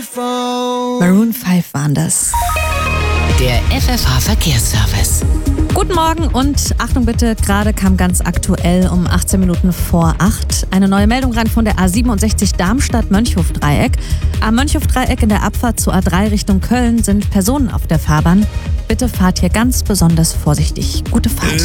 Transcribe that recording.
Maroon 5 waren das. Der FFH-Verkehrsservice. Guten Morgen und Achtung bitte, gerade kam ganz aktuell um 18 Minuten vor 8 eine neue Meldung rein von der A67 Darmstadt-Mönchhof-Dreieck. Am Mönchhof-Dreieck in der Abfahrt zur A3 Richtung Köln sind Personen auf der Fahrbahn. Bitte fahrt hier ganz besonders vorsichtig. Gute Fahrt.